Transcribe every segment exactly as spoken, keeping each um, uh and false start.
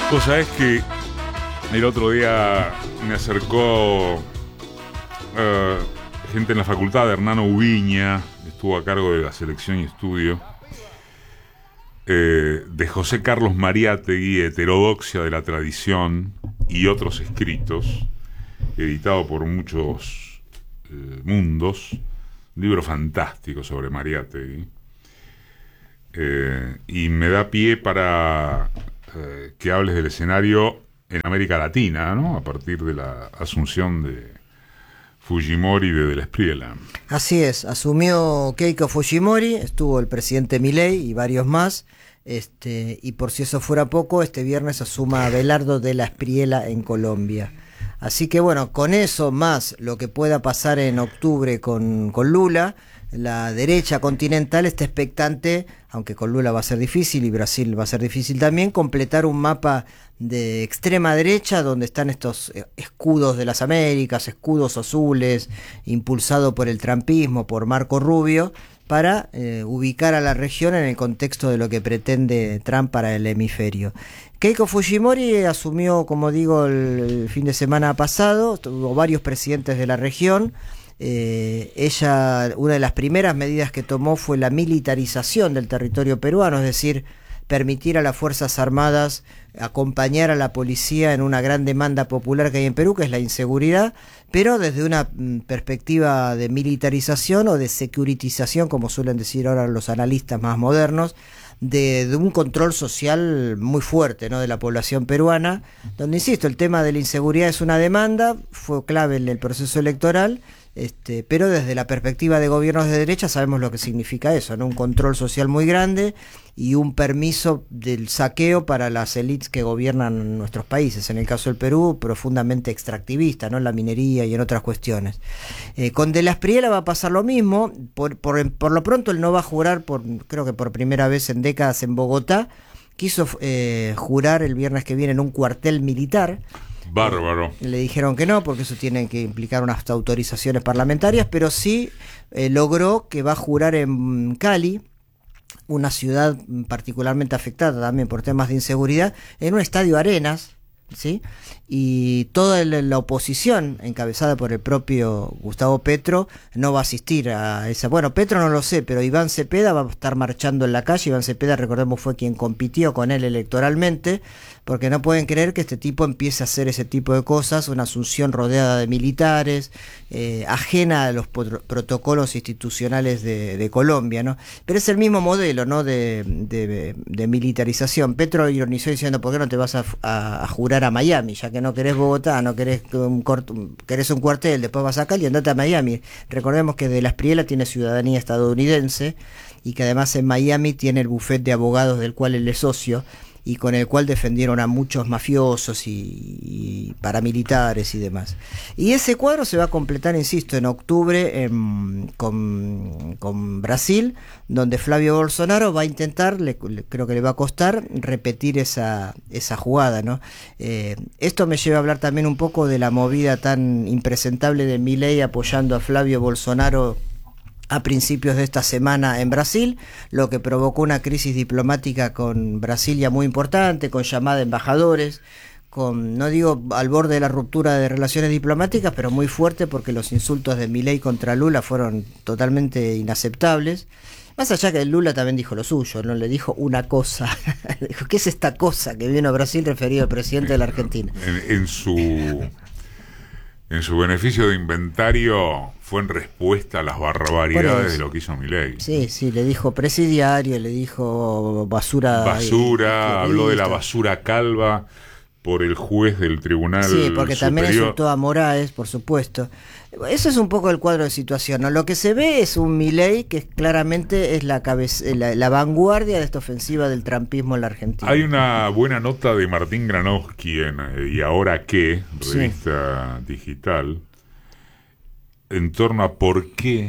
Vos sabés que el otro día me acercó uh, gente en la facultad, Hernán Ubiña, estuvo a cargo de la selección y estudio, eh, de José Carlos Mariátegui, Heterodoxia de la Tradición y otros escritos, editado por Muchos eh, Mundos, un libro fantástico sobre Mariátegui, eh, y me da pie para eh, que hables del escenario en América Latina, ¿no? A partir de la asunción de Fujimori de De la Espriella. Así es, asumió Keiko Fujimori, estuvo el presidente Milei y varios más, este, y por si eso fuera poco, este viernes asuma Abelardo De la Espriella en Colombia. Así que bueno, con eso más lo que pueda pasar en octubre con, con Lula, la derecha continental está expectante, aunque con Lula va a ser difícil y Brasil va a ser difícil también, completar un mapa de extrema derecha donde están estos escudos de las Américas, escudos azules, impulsado por el trumpismo, por Marco Rubio, para eh, ubicar a la región en el contexto de lo que pretende Trump para el hemisferio. Keiko Fujimori asumió, como digo, el, el fin de semana pasado, tuvo varios presidentes de la región. Eh, ella, una de las primeras medidas que tomó fue la militarización del territorio peruano, es decir, permitir a las Fuerzas Armadas acompañar a la policía en una gran demanda popular que hay en Perú, que es la inseguridad, pero desde una mm, perspectiva de militarización o de securitización, como suelen decir ahora los analistas más modernos, de, de un control social muy fuerte, ¿no?, de la población peruana, donde, insisto, el tema de la inseguridad es una demanda, fue clave en el proceso electoral. Este, pero desde la perspectiva de gobiernos de derecha sabemos lo que significa eso, ¿no? Un control social muy grande y un permiso del saqueo para las élites que gobiernan nuestros países. En el caso del Perú, profundamente extractivista, ¿no?, en la minería y en otras cuestiones. Eh, con De la Espriella va a pasar lo mismo. Por, por, por lo pronto él no va a jurar, por, creo que por primera vez en décadas en Bogotá. Quiso eh, jurar el viernes que viene en un cuartel militar. Bárbaro. Eh, le dijeron que no, porque eso tiene que implicar unas autorizaciones parlamentarias, pero sí eh, logró que va a jurar en Cali, una ciudad particularmente afectada también por temas de inseguridad, en un estadio Arenas, ¿sí? Y toda la oposición, encabezada por el propio Gustavo Petro, no va a asistir a esa. Bueno, Petro no lo sé, pero Iván Cepeda va a estar marchando en la calle. Iván Cepeda, recordemos, fue quien compitió con él electoralmente, porque no pueden creer que este tipo empiece a hacer ese tipo de cosas, una asunción rodeada de militares, eh, ajena a los pot- protocolos institucionales de, de Colombia, ¿no? Pero es el mismo modelo, ¿no?, de, de, de militarización. Petro ironizó diciendo, ¿por qué no te vas a, a, a jurar a Miami? Ya que no querés Bogotá, no querés un, cort- querés un cuartel, después vas a Cali, andate a Miami. Recordemos que De la Espriella tiene ciudadanía estadounidense y que además en Miami tiene el bufete de abogados del cual él es socio, y con el cual defendieron a muchos mafiosos y, y paramilitares y demás. Y ese cuadro se va a completar, insisto, en octubre en, con, con Brasil, donde Flavio Bolsonaro va a intentar, le, le, creo que le va a costar, repetir esa, esa jugada, ¿no? Eh, esto me lleva a hablar también un poco de la movida tan impresentable de Milei apoyando a Flavio Bolsonaro a principios de esta semana en Brasil, lo que provocó una crisis diplomática con Brasilia muy importante, con llamada de embajadores, con, no digo al borde de la ruptura de relaciones diplomáticas, pero muy fuerte, porque los insultos de Milei contra Lula fueron totalmente inaceptables. Más allá que Lula también dijo lo suyo, no le dijo una cosa, dijo, ¿qué es esta cosa que vino a Brasil referido al presidente de la Argentina? En, en su... En su beneficio de inventario fue en respuesta a las barbaridades de lo que hizo Milei. Sí, sí, le dijo presidiario, le dijo basura. Basura, y, habló de la basura calva por el juez del Tribunal Superior. Sí, porque también insultó a Moraes, por supuesto. Eso es un poco el cuadro de situación, ¿no? Lo que se ve es un Milei que claramente es la, cabeza, la, la vanguardia de esta ofensiva del trumpismo en la Argentina. Hay una buena nota de Martín Granowski en ¿Y ahora qué?, revista sí. digital, en torno a por qué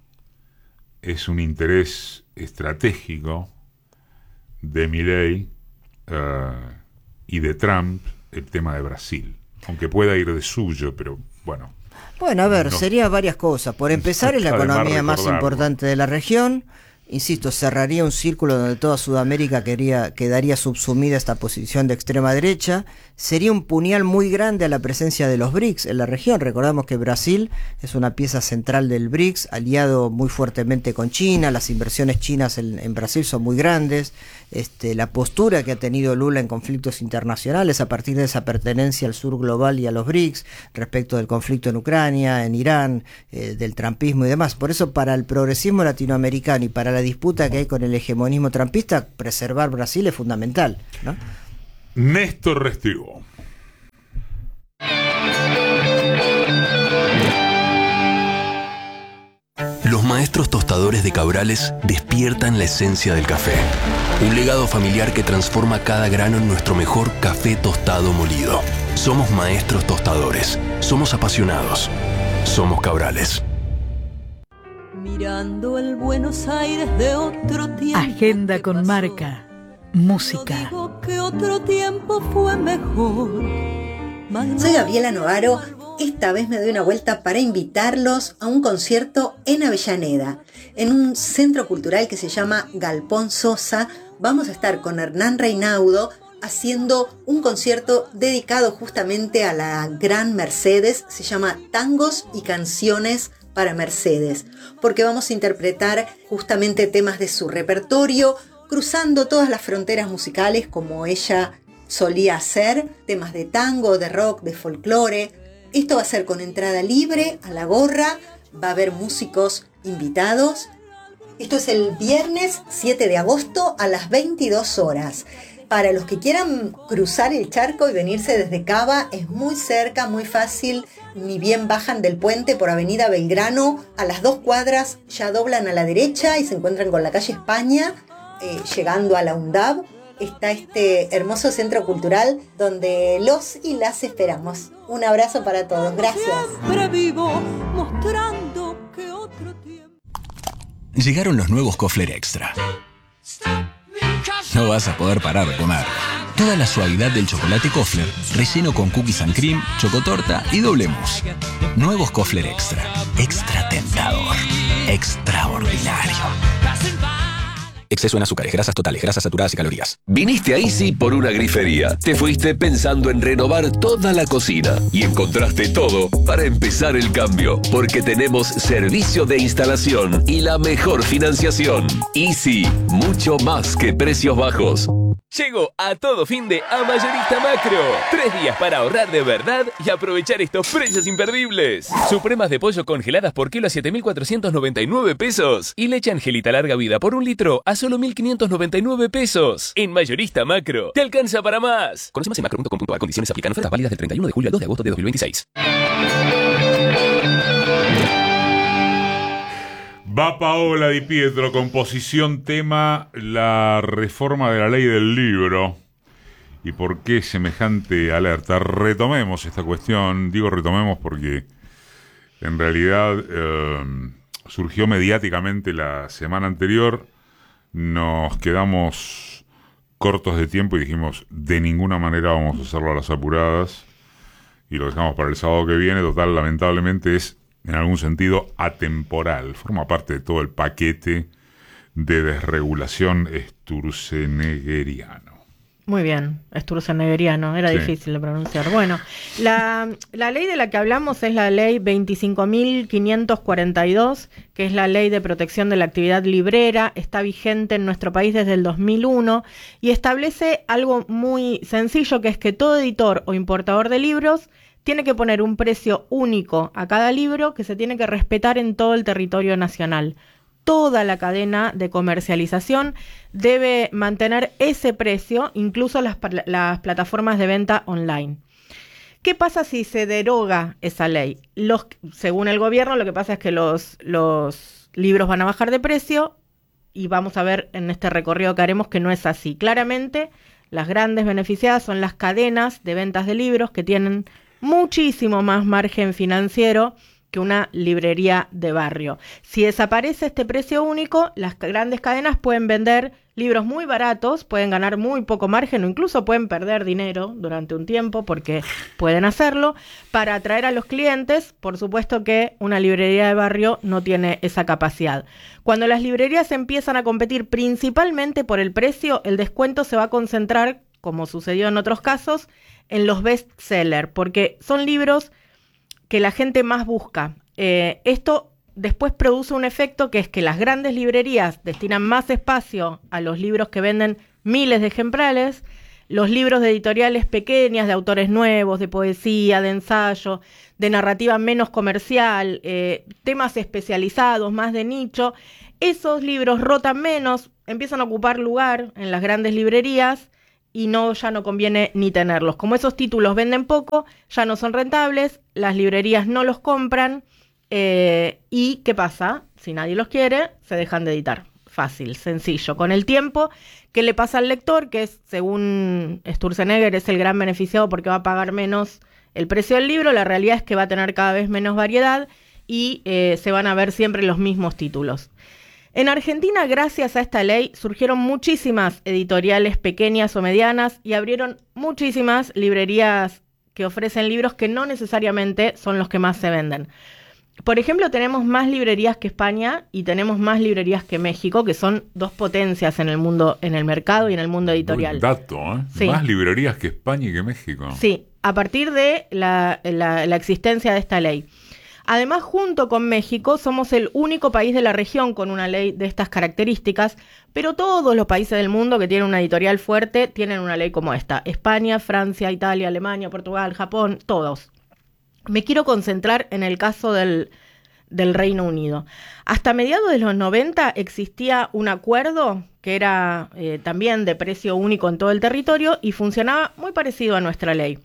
es un interés estratégico de Milei uh, y de Trump el tema de Brasil, aunque pueda ir de suyo, pero bueno. Bueno, a ver, no. sería varias cosas. Por empezar, es la economía más importante de la región. insisto, cerraría un círculo donde toda Sudamérica quería, quedaría subsumida a esta posición de extrema derecha. Sería un puñal muy grande a la presencia de los B R I C S en la región. Recordamos que Brasil es una pieza central del B R I C S, aliado muy fuertemente con China. Las inversiones chinas en, en Brasil son muy grandes. Este, la postura que ha tenido Lula en conflictos internacionales a partir de esa pertenencia al sur global y a los B R I C S respecto del conflicto en Ucrania, en Irán, eh, del trumpismo y demás. Por eso, para el progresismo latinoamericano y para la disputa que hay con el hegemonismo trumpista, preservar Brasil es fundamental, ¿no? Néstor Restivo. Los maestros tostadores de Cabrales despiertan la esencia del café. Un legado familiar que transforma cada grano en nuestro mejor café tostado molido. Somos maestros tostadores. Somos apasionados. Somos Cabrales. Mirando el Buenos Aires de otro tiempo. Agenda con marca. Música. Digo que otro tiempo fue mejor. Soy Gabriela Novaro. Esta vez me doy una vuelta para invitarlos a un concierto en Avellaneda, en un centro cultural que se llama Galpón Sosa. Vamos a estar con Hernán Reinaudo haciendo un concierto dedicado justamente a la gran Mercedes. Se llama Tangos y Canciones para Mercedes, porque vamos a interpretar justamente temas de su repertorio, cruzando todas las fronteras musicales como ella solía hacer, temas de tango, de rock, de folclore. Esto va a ser con entrada libre, a la gorra, va a haber músicos invitados. Esto es el viernes siete de agosto a las veintidós horas. Para los que quieran cruzar el charco y venirse desde Cava, es muy cerca, muy fácil. Ni bien bajan del puente por Avenida Belgrano, a las dos cuadras ya doblan a la derecha y se encuentran con la calle España, eh, llegando a la UNDAB. Está este hermoso centro cultural donde los y las esperamos. Un abrazo para todos. Gracias. Siempre vivo mostrando que otro tiempo. Llegaron los nuevos Kofler Extra. No vas a poder parar de comer. Toda la suavidad del chocolate Kofler, relleno con cookies and cream, chocotorta y doble mousse. Nuevos Kofler Extra. Extra tentador. Extraordinario. Exceso en azúcares, grasas totales, grasas saturadas y calorías. Viniste a Easy por una grifería. Te fuiste pensando en renovar toda la cocina y encontraste todo para empezar el cambio, porque tenemos servicio de instalación y la mejor financiación. Easy, mucho más que precios bajos. Llegó a todo fin de a Mayorista Macro. Tres días para ahorrar de verdad y aprovechar estos precios imperdibles. Supremas de pollo congeladas por kilo a siete mil cuatrocientos noventa y nueve pesos. Y leche Angelita larga vida por un litro a solo mil quinientos noventa y nueve pesos. En Mayorista Macro, te alcanza para más. Conoce más en macro punto com punto a. Condiciones aplican. Ofertas válidas del treinta y uno de julio al dos de agosto de dos mil veintiséis. Va Paola Di Pietro, composición, tema, la reforma de la ley del libro. ¿Y por qué semejante alerta? Retomemos esta cuestión. Digo retomemos porque en realidad eh, surgió mediáticamente la semana anterior. Nos quedamos cortos de tiempo y dijimos, de ninguna manera vamos a hacerlo a las apuradas. Y lo dejamos para el sábado que viene. Total, lamentablemente es en algún sentido atemporal, forma parte de todo el paquete de desregulación sturzenegeriano. Muy bien, sturzenegeriano, era sí. Difícil de pronunciar. Bueno, la, la ley de la que hablamos es la ley veinticinco mil quinientos cuarenta y dos, que es la ley de protección de la actividad librera, está vigente en nuestro país desde el dos mil uno y establece algo muy sencillo, que es que todo editor o importador de libros tiene que poner un precio único a cada libro que se tiene que respetar en todo el territorio nacional. Toda la cadena de comercialización debe mantener ese precio, incluso las, las plataformas de venta online. ¿Qué pasa si se deroga esa ley? Los, según el gobierno, lo que pasa es que los, los libros van a bajar de precio y vamos a ver en este recorrido que haremos que no es así. Claramente, las grandes beneficiadas son las cadenas de ventas de libros que tienen muchísimo más margen financiero que una librería de barrio. Si desaparece este precio único, las grandes cadenas pueden vender libros muy baratos, pueden ganar muy poco margen o incluso pueden perder dinero durante un tiempo porque pueden hacerlo para atraer a los clientes. Por supuesto que una librería de barrio no tiene esa capacidad. Cuando las librerías empiezan a competir principalmente por el precio, el descuento se va a concentrar, como sucedió en otros casos, en los bestsellers, porque son libros que la gente más busca. Eh, esto después produce un efecto que es que las grandes librerías destinan más espacio a los libros que venden miles de ejemplares, los libros de editoriales pequeñas, de autores nuevos, de poesía, de ensayo, de narrativa menos comercial, eh, temas especializados, más de nicho, esos libros rotan menos, empiezan a ocupar lugar en las grandes librerías y no, ya no conviene ni tenerlos. Como esos títulos venden poco, ya no son rentables, las librerías no los compran, eh, y ¿qué pasa? Si nadie los quiere, se dejan de editar. Fácil, sencillo. Con el tiempo, ¿qué le pasa al lector? Que es, según Sturzenegger, es el gran beneficiado porque va a pagar menos el precio del libro. La realidad es que va a tener cada vez menos variedad y eh, se van a ver siempre los mismos títulos. En Argentina, gracias a esta ley, surgieron muchísimas editoriales pequeñas o medianas y abrieron muchísimas librerías que ofrecen libros que no necesariamente son los que más se venden. Por ejemplo, tenemos más librerías que España y tenemos más librerías que México, que son dos potencias en el mundo, en el mercado y en el mundo editorial. Buen dato, ¿eh? Sí. Más librerías que España y que México. Sí, a partir de la, la, la existencia de esta ley. Además, junto con México, somos el único país de la región con una ley de estas características, pero todos los países del mundo que tienen una editorial fuerte tienen una ley como esta. España, Francia, Italia, Alemania, Portugal, Japón, todos. Me quiero concentrar en el caso del, del Reino Unido. Hasta mediados de los noventa existía un acuerdo que era eh, también de precio único en todo el territorio y funcionaba muy parecido a nuestra ley.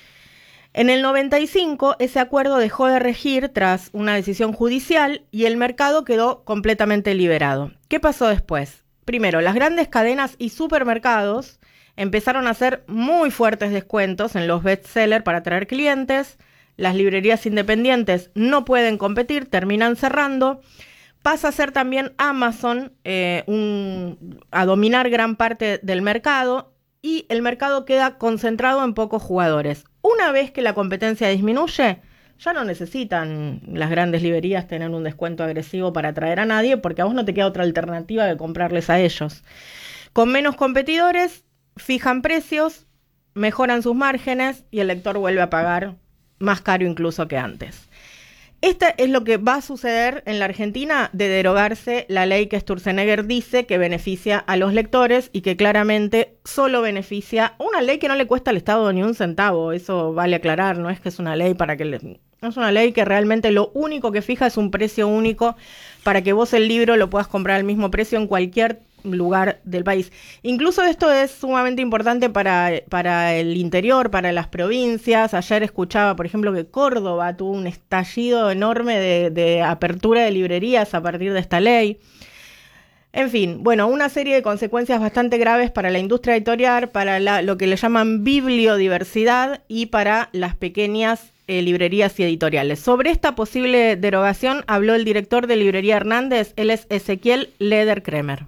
En el noventa y cinco, ese acuerdo dejó de regir tras una decisión judicial y el mercado quedó completamente liberado. ¿Qué pasó después? Primero, las grandes cadenas y supermercados empezaron a hacer muy fuertes descuentos en los bestsellers para atraer clientes. Las librerías independientes no pueden competir, terminan cerrando. Pasa a ser también Amazon eh, un, a dominar gran parte del mercado y el mercado queda concentrado en pocos jugadores. Una vez que la competencia disminuye, ya no necesitan las grandes librerías tener un descuento agresivo para atraer a nadie, porque a vos no te queda otra alternativa que comprarles a ellos. Con menos competidores, fijan precios, mejoran sus márgenes y el lector vuelve a pagar más caro incluso que antes. Esto es lo que va a suceder en la Argentina de derogarse la ley que Sturzenegger dice que beneficia a los lectores y que claramente solo beneficia una ley que no le cuesta al Estado ni un centavo. Eso vale aclarar, no es que es una ley para que le, no es una ley que realmente lo único que fija es un precio único para que vos el libro lo puedas comprar al mismo precio en cualquier lugar del país. Incluso esto es sumamente importante para, para el interior, para las provincias. Ayer escuchaba, por ejemplo, que Córdoba tuvo un estallido enorme de, de apertura de librerías a partir de esta ley. En fin, bueno, una serie de consecuencias bastante graves para la industria editorial, para la, lo que le llaman bibliodiversidad y para las pequeñas eh, librerías y editoriales. Sobre esta posible derogación habló el director de Librería Hernández, él es Ezequiel Leder-Kremer.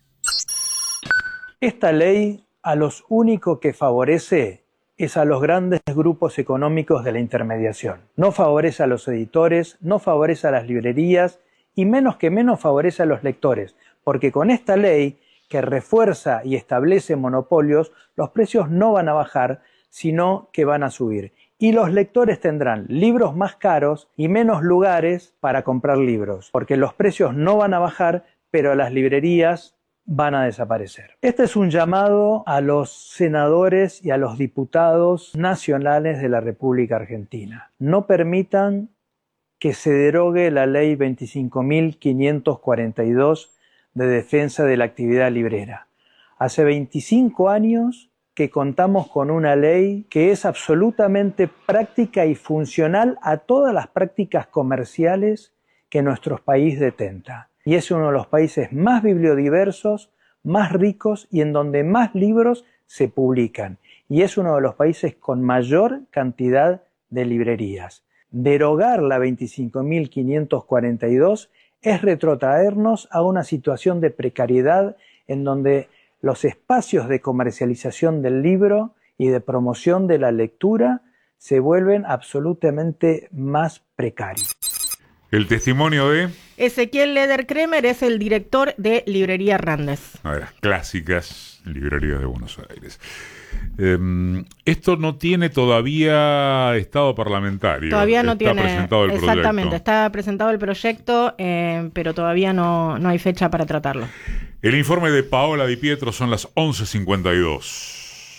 Esta ley a los único que favorece es a los grandes grupos económicos de la intermediación. No favorece a los editores, no favorece a las librerías y menos que menos favorece a los lectores, porque con esta ley que refuerza y establece monopolios, los precios no van a bajar, sino que van a subir. Y los lectores tendrán libros más caros y menos lugares para comprar libros, porque los precios no van a bajar, pero las librerías van a desaparecer. Este es un llamado a los senadores y a los diputados nacionales de la República Argentina. No permitan que se derogue la ley veinticinco mil quinientos cuarenta y dos de defensa de la actividad librera. Hace veinticinco años que contamos con una ley que es absolutamente práctica y funcional a todas las prácticas comerciales que nuestro país detenta. Y es uno de los países más bibliodiversos, más ricos y en donde más libros se publican. Y es uno de los países con mayor cantidad de librerías. Derogar la veinticinco mil quinientos cuarenta y dos es retrotraernos a una situación de precariedad en donde los espacios de comercialización del libro y de promoción de la lectura se vuelven absolutamente más precarios. El testimonio de Ezequiel Lederkremer es el director de Librería Hernández. una de las clásicas librerías de Buenos Aires. Eh, esto no tiene todavía estado parlamentario. Todavía no está tiene. presentado el Exactamente, proyecto. está presentado el proyecto, eh, pero todavía no, no hay fecha para tratarlo. El informe de Paola Di Pietro, son las once cincuenta y dos.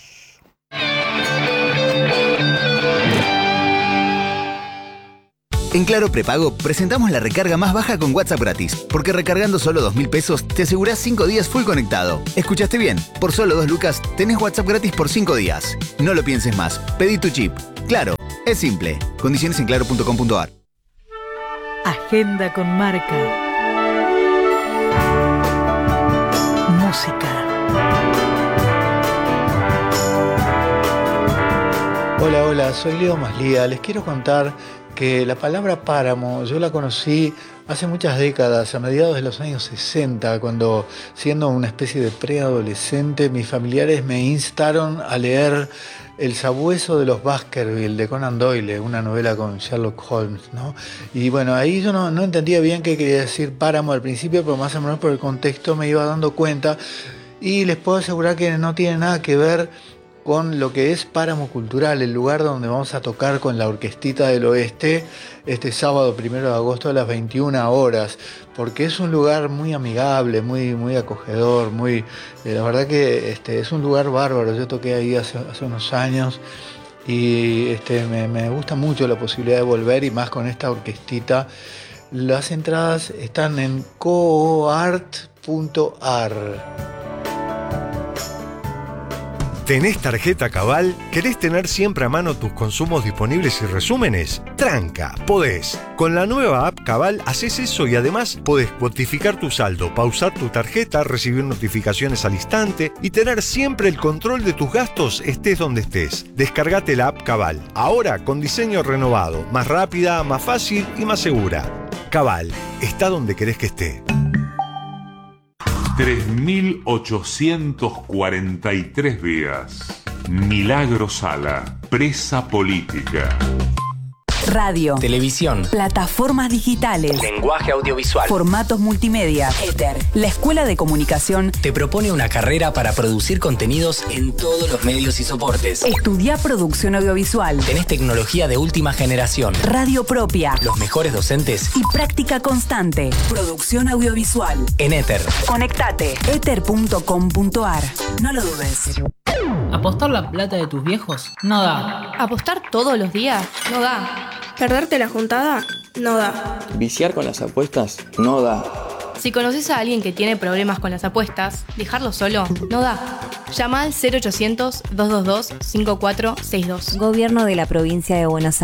En Claro Prepago presentamos la recarga más baja con WhatsApp gratis, porque recargando solo dos mil pesos te asegurás cinco días full conectado. ¿Escuchaste bien? Por solo dos lucas tenés WhatsApp gratis por cinco días. No lo pienses más, pedí tu chip. Claro, es simple. Condiciones en claro punto com punto a r. Agenda con Marca. Música. Hola, hola, soy Leo Maslía. Les quiero contar que la palabra páramo yo la conocí hace muchas décadas, a mediados de los años sesenta, cuando, siendo una especie de preadolescente, mis familiares me instaron a leer El sabueso de los Baskerville de Conan Doyle, una novela con Sherlock Holmes, ¿no? Y bueno, ahí yo no, no entendía bien qué quería decir páramo al principio, pero más o menos por el contexto me iba dando cuenta, y les puedo asegurar que no tiene nada que ver con lo que es Páramo Cultural, el lugar donde vamos a tocar con la Orquestita del Oeste este sábado primero de agosto a las veintiuna horas, porque es un lugar muy amigable, muy, muy acogedor, muy, eh, la verdad que este, es un lugar bárbaro. Yo toqué ahí hace, hace unos años y este, me, me gusta mucho la posibilidad de volver, y más con esta orquestita. Las entradas están en coart punto a r. ¿Tenés tarjeta Cabal? ¿Querés tener siempre a mano tus consumos disponibles y resúmenes? Tranca, podés. Con la nueva app Cabal haces eso, y además podés cuantificar tu saldo, pausar tu tarjeta, recibir notificaciones al instante y tener siempre el control de tus gastos estés donde estés. Descargate la app Cabal, ahora con diseño renovado, más rápida, más fácil y más segura. Cabal, está donde querés que esté. tres mil ochocientos cuarenta y tres días. Milagro Sala, presa política. Radio, televisión, plataformas digitales, lenguaje audiovisual, formatos multimedia. Éter, la Escuela de Comunicación, te propone una carrera para producir contenidos en todos los medios y soportes. Estudia producción audiovisual. Tenés tecnología de última generación, radio propia, los mejores docentes y práctica constante. Producción audiovisual. En Éter. Conectate. éter punto com punto a r. No lo dudes. ¿Apostar la plata de tus viejos? No da. ¿Apostar todos los días? No da. ¿Perderte la juntada? No da. ¿Viciar con las apuestas? No da. Si conoces a alguien que tiene problemas con las apuestas, dejarlo solo no da. Llama al cero ochocientos, dos dos dos, cinco cuatro seis dos. Gobierno de la Provincia de Buenos Aires.